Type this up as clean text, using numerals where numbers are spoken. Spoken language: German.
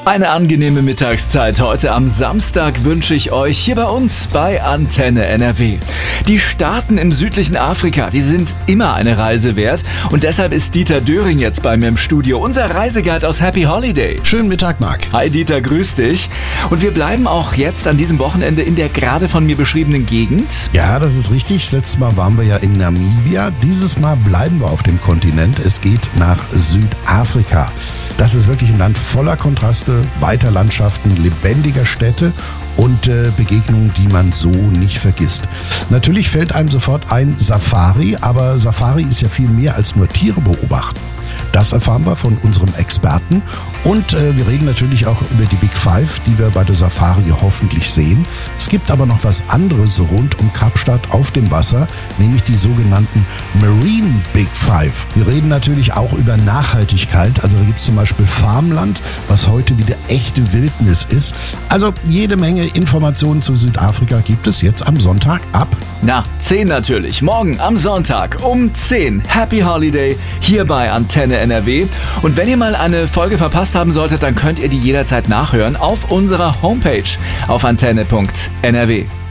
Eine angenehme Mittagszeit heute am Samstag wünsche ich euch hier bei uns bei Antenne NRW. Die Staaten im südlichen Afrika, die sind immer eine Reise wert und deshalb ist Dieter Döring jetzt bei mir im Studio, unser Reiseguide aus Happy Holiday. Schönen Mittag, Marc. Hi Dieter, grüß dich. Und wir bleiben auch jetzt an diesem Wochenende in der gerade von mir beschriebenen Gegend. Ja, das ist richtig. Das letzte Mal waren wir ja in Namibia. Dieses Mal bleiben wir auf dem Kontinent. Es geht nach Südafrika. Das ist wirklich ein Land voller Kontraste, weiter Landschaften, lebendiger Städte und Begegnungen, die man so nicht vergisst. Natürlich fällt einem sofort ein Safari, aber Safari ist ja viel mehr als nur Tiere beobachten. Das erfahren wir von unserem Experten und wir reden natürlich auch über die Big Five, die wir bei der Safari hoffentlich sehen. Es gibt aber noch was anderes rund um Kapstadt auf dem Wasser, nämlich die sogenannten Marine Big Five. Wir reden natürlich auch über Nachhaltigkeit, also da gibt es zum Beispiel Farmland, was heute wieder echte Wildnis ist. Also jede Menge Informationen zu Südafrika gibt es jetzt am Sonntag ab 10 natürlich. Morgen am Sonntag um 10. Happy Holiday hier bei Antenne NRW. Und wenn ihr mal eine Folge verpasst haben solltet, dann könnt ihr die jederzeit nachhören auf unserer Homepage auf antenne.nrw.